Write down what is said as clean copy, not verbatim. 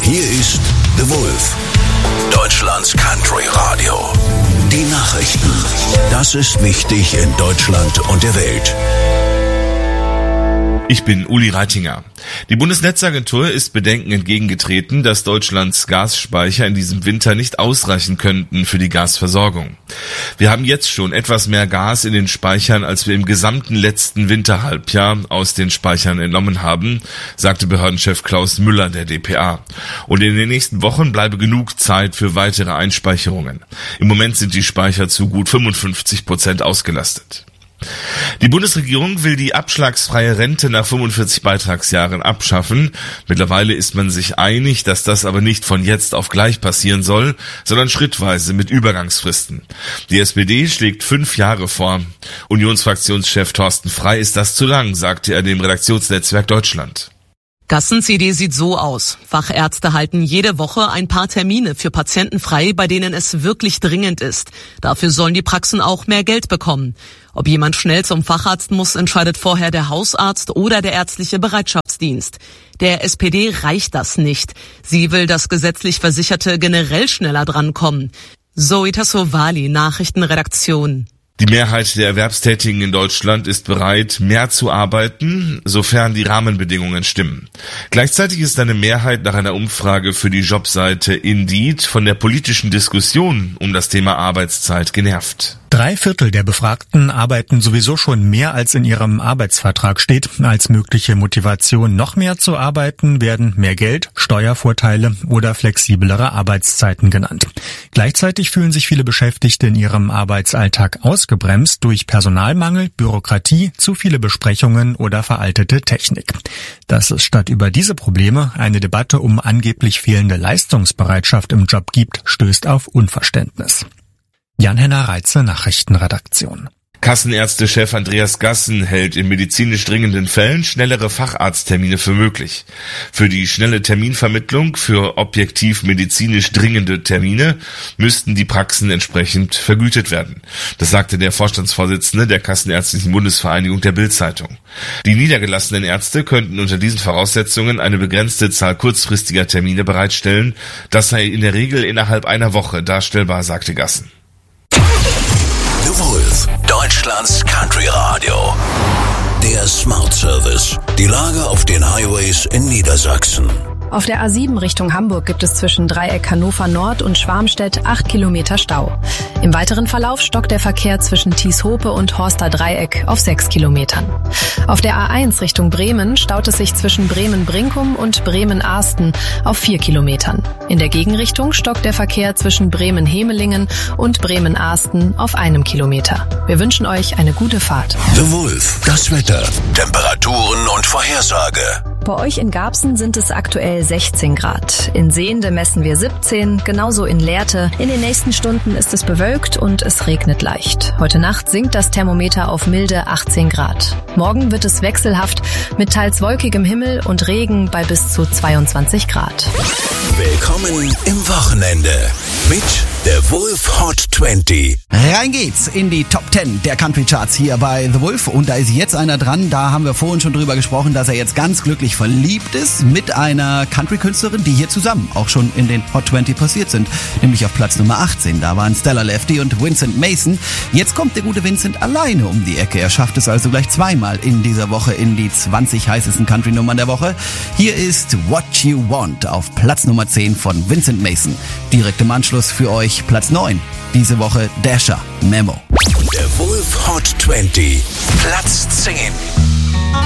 Hier ist The Wolf, Deutschlands Country Radio. Die Nachrichten. Das ist wichtig in Deutschland und der Welt. Ich bin Uli Reitinger. Die Bundesnetzagentur ist Bedenken entgegengetreten, dass Deutschlands Gasspeicher in diesem Winter nicht ausreichen könnten für die Gasversorgung. Wir haben jetzt schon etwas mehr Gas in den Speichern, als wir im gesamten letzten Winterhalbjahr aus den Speichern entnommen haben, sagte Behördenchef Klaus Müller der dpa. Und in den nächsten Wochen bleibe genug Zeit für weitere Einspeicherungen. Im Moment sind die Speicher zu gut 55% ausgelastet. Die Bundesregierung will die abschlagsfreie Rente nach 45 Beitragsjahren abschaffen. Mittlerweile ist man sich einig, dass das aber nicht von jetzt auf gleich passieren soll, sondern schrittweise mit Übergangsfristen. Die SPD schlägt 5 Jahre vor. Unionsfraktionschef Thorsten Frey ist das zu lang, sagte er dem Redaktionsnetzwerk Deutschland. Gassen-CD sieht so aus. Fachärzte halten jede Woche ein paar Termine für Patienten frei, bei denen es wirklich dringend ist. Dafür sollen die Praxen auch mehr Geld bekommen. Ob jemand schnell zum Facharzt muss, entscheidet vorher der Hausarzt oder der ärztliche Bereitschaftsdienst. Der SPD reicht das nicht. Sie will, dass gesetzlich Versicherte generell schneller drankommen. Zoe Tassovali, Nachrichtenredaktion. Die Mehrheit der Erwerbstätigen in Deutschland ist bereit, mehr zu arbeiten, sofern die Rahmenbedingungen stimmen. Gleichzeitig ist eine Mehrheit nach einer Umfrage für die Jobseite Indeed von der politischen Diskussion um das Thema Arbeitszeit genervt. 3/4 der Befragten arbeiten sowieso schon mehr, als in ihrem Arbeitsvertrag steht. Als mögliche Motivation, noch mehr zu arbeiten, werden mehr Geld, Steuervorteile oder flexiblere Arbeitszeiten genannt. Gleichzeitig fühlen sich viele Beschäftigte in ihrem Arbeitsalltag ausgebremst durch Personalmangel, Bürokratie, zu viele Besprechungen oder veraltete Technik. Dass es statt über diese Probleme eine Debatte um angeblich fehlende Leistungsbereitschaft im Job gibt, stößt auf Unverständnis. Jan-Henner Reitze, Nachrichtenredaktion. Kassenärztechef Andreas Gassen hält in medizinisch dringenden Fällen schnellere Facharzttermine für möglich. Für die schnelle Terminvermittlung für objektiv medizinisch dringende Termine müssten die Praxen entsprechend vergütet werden. Das sagte der Vorstandsvorsitzende der Kassenärztlichen Bundesvereinigung der Bild-Zeitung. Die niedergelassenen Ärzte könnten unter diesen Voraussetzungen eine begrenzte Zahl kurzfristiger Termine bereitstellen. Das sei in der Regel innerhalb einer Woche darstellbar, sagte Gassen. The Wolf, Deutschlands Country Radio. Der Smart Service. Die Lage auf den Highways in Niedersachsen. Auf der A7 Richtung Hamburg gibt es zwischen Dreieck Hannover Nord und Schwarmstedt 8 Kilometer Stau. Im weiteren Verlauf stockt der Verkehr zwischen Thieshope und Horster Dreieck auf 6 Kilometern. Auf der A1 Richtung Bremen staut es sich zwischen Bremen-Brinkum und Bremen-Ahsten auf 4 Kilometern. In der Gegenrichtung stockt der Verkehr zwischen Bremen-Hemelingen und Bremen-Ahsten auf 1 Kilometer. Wir wünschen euch eine gute Fahrt. The Wolf, das Wetter, Temperaturen und Vorhersage. Bei euch in Garbsen sind es aktuell 16 Grad. In Sehnde messen wir 17, genauso in Lehrte. In den nächsten Stunden ist es bewölkt und es regnet leicht. Heute Nacht sinkt das Thermometer auf milde 18 Grad. Morgen wird es wechselhaft mit teils wolkigem Himmel und Regen bei bis zu 22 Grad. Willkommen im Wochenende mit der Wolf Hot 20. Rein geht's in die Top 10 der Country Charts hier bei The Wolf. Und da ist jetzt einer dran, da haben wir vorhin schon drüber gesprochen, dass er jetzt ganz glücklich verliebt ist mit einer Country-Künstlerin, die hier zusammen auch schon in den Hot 20 passiert sind. Nämlich auf Platz Nummer 18. Da waren Stella Lefty und Vincent Mason. Jetzt kommt der gute Vincent alleine um die Ecke. Er schafft es also gleich zweimal in dieser Woche in die 20 heißesten Country-Nummern der Woche. Hier ist What You Want auf Platz Nummer 10 von Vincent Mason. Direkt im Anschluss für euch Platz 9. Diese Woche Dasher, Memo. Der Wolf Hot 20, Platz 10.